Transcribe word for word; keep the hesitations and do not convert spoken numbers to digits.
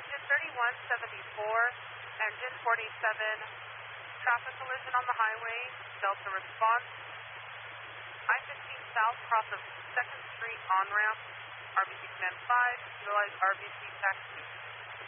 engine thirty-one seventy-four, engine forty-seven, traffic collision on the highway, Delta response, I fifteen south, cross of second Street on-ramp, R B C command five, utilize R B C taxi.